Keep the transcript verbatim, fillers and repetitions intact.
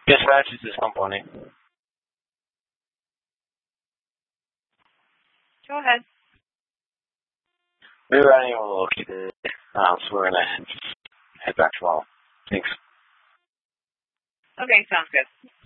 Dispatch, this is Company. Go ahead. We were unable to locate it, um, so we're going to head back tomorrow. Thanks. Okay, sounds good.